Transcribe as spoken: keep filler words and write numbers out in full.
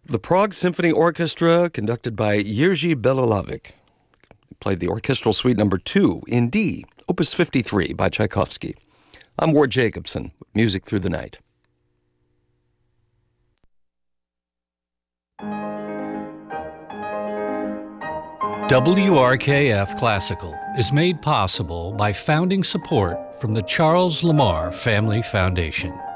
The Prague Symphony Orchestra, conducted by Jiří Bělohlavek, played the Orchestral Suite Number two in D, Opus fifty-three by Tchaikovsky. I'm Ward Jacobson, with Music Through the Night. W R K F Classical is made possible by founding support from the Charles Lamar Family Foundation.